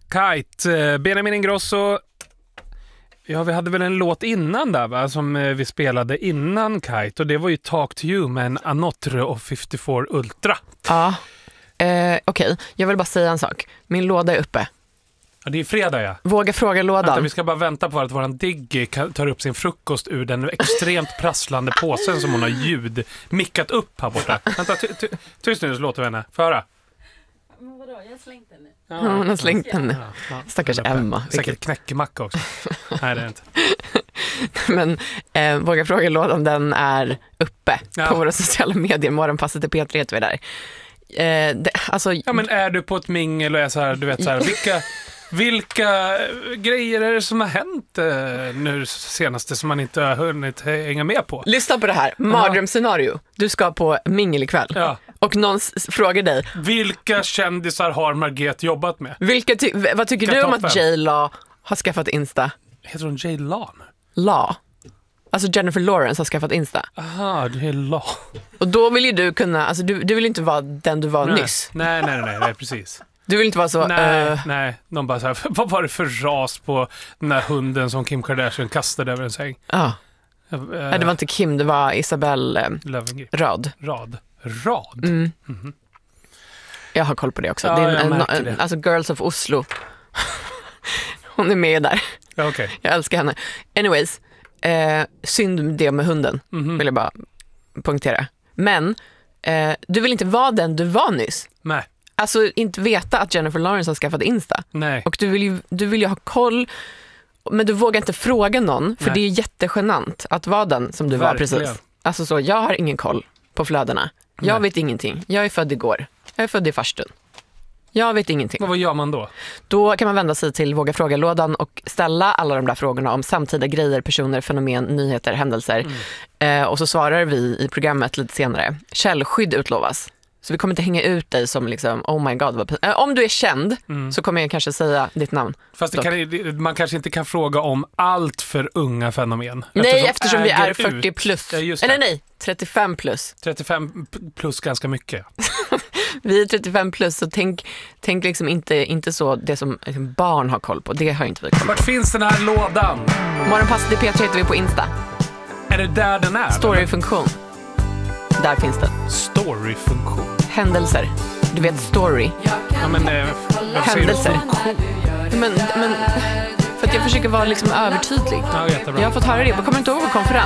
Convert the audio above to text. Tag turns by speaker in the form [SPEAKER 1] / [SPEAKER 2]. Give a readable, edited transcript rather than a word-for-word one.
[SPEAKER 1] Kite, Benjamin Ingrosso. Ja, vi hade väl en låt innan där, va? Som vi spelade innan Kite. Och det var ju Talk to You med en Anotre och 54 Ultra.
[SPEAKER 2] Ja, okej. Jag vill bara säga en sak. Min låda är uppe.
[SPEAKER 1] Ja, det är fredag, ja.
[SPEAKER 2] Våga fråga-lådan.
[SPEAKER 1] Vänta, vi ska bara vänta på att våran Diggy tar upp sin frukost ur den extremt prasslande påsen som hon har mickat upp här borta. Vänta, tyst nu så låter vi henne. Föra.
[SPEAKER 3] Men vadå, jag har slängt den nu.
[SPEAKER 2] Ja, hon har slängt den nu.
[SPEAKER 1] Ja.
[SPEAKER 2] Stackars Emma.
[SPEAKER 1] Säkert knäckemacka också. Nej, det är inte.
[SPEAKER 2] Men våga fråga-lådan, den är uppe
[SPEAKER 1] Ja.
[SPEAKER 2] på våra sociala medier. Morgonpasset till P3 heter vi där. Alltså,
[SPEAKER 1] Ja, men är du på ett mingel och är så här, du vet så här, vilka grejer är det som har hänt nu senaste som man inte har hunnit hänga med på?
[SPEAKER 2] lyssna på det här. Mardrömsscenario. Du ska på mingel ikväll.
[SPEAKER 1] Ja.
[SPEAKER 2] Och någon frågar dig,
[SPEAKER 1] Vilka kändisar har Margret jobbat med?
[SPEAKER 2] vad tycker du om att J-Lo har skaffat Insta?
[SPEAKER 1] Heter hon J. Lan?
[SPEAKER 2] La. Alltså Jennifer Lawrence har skaffat Insta.
[SPEAKER 1] Aha, det är La.
[SPEAKER 2] Och då vill ju du kunna, alltså du vill inte vara den du var nyss.
[SPEAKER 1] Nej, precis.
[SPEAKER 2] Du vill inte vara så...
[SPEAKER 1] Nej, de bara så här, vad var det för ras på den där hunden som Kim Kardashian kastade över en säng?
[SPEAKER 2] Ja. Nej, det var inte Kim, det var Isabelle Rad.
[SPEAKER 1] Rad?
[SPEAKER 2] Mm. Mm-hmm. Jag har koll på det också.
[SPEAKER 1] Ja,
[SPEAKER 2] det är
[SPEAKER 1] det.
[SPEAKER 2] Alltså Girls of Oslo. Hon är med där.
[SPEAKER 1] Ja, okay.
[SPEAKER 2] Jag älskar henne. Anyways, synd det med hunden, vill jag bara punktera. Men du vill inte vara den du var nyss.
[SPEAKER 1] Nej.
[SPEAKER 2] Alltså inte veta att Jennifer Lawrence har skaffat Insta.
[SPEAKER 1] Nej.
[SPEAKER 2] Och du vill ju ha koll, men du vågar inte fråga någon, för det är jättegenant att vara den som du
[SPEAKER 1] Verkligen.
[SPEAKER 2] var precis. Alltså så, jag har ingen koll på flödena. Jag vet ingenting. Jag är född igår. Jag är född i farstun. Jag vet ingenting.
[SPEAKER 1] Men vad gör man då?
[SPEAKER 2] Då kan man vända sig till Våga fråga-lådan och ställa alla de där frågorna om samtida grejer, personer, fenomen, nyheter, händelser. Och så svarar vi i programmet lite senare. Källskydd utlovas. Så vi kommer inte hänga ut dig som liksom, oh my god. Om du är känd så kommer jag kanske säga ditt namn.
[SPEAKER 1] Fast man kanske inte kan fråga om allt för unga fenomen.
[SPEAKER 2] Nej, eftersom vi är 40 plus.
[SPEAKER 1] Ja,
[SPEAKER 2] eller nej, 35 plus.
[SPEAKER 1] 35 plus ganska mycket.
[SPEAKER 2] Vi är 35 plus, så tänk liksom inte så det som liksom barn har koll på. Det har inte vi koll på.
[SPEAKER 1] Vart finns den här lådan?
[SPEAKER 2] Morgonpasset i P3 heter vi på Insta.
[SPEAKER 1] Är det där den är?
[SPEAKER 2] Storyfunktion. Där finns den.
[SPEAKER 1] Storyfunktion.
[SPEAKER 2] Händelser. Du vet story.
[SPEAKER 1] Ja, men
[SPEAKER 2] händelser. Men för att jag försöker vara liksom övertydlig.
[SPEAKER 1] Ja, jättebra.
[SPEAKER 2] Jag har fått höra det på, kommer inte ihåg på konferens.